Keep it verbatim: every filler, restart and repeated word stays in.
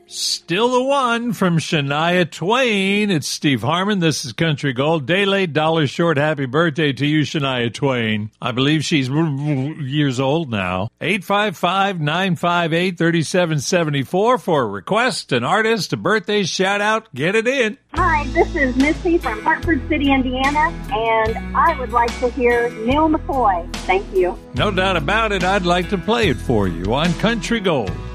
Still the one from Shania Twain. It's Steve Harmon. This is Country Gold. Day late, dollar short. Happy birthday to you, Shania Twain. I believe she's years old now. eight five five, nine five eight, three seven seven four for a request, an artist, a birthday shout out. Get it in. Hi, this is Missy from Hartford City, Indiana, and I would like to hear Neil McCoy. Thank you. No doubt about it. I'd like to play it for you on Country Gold.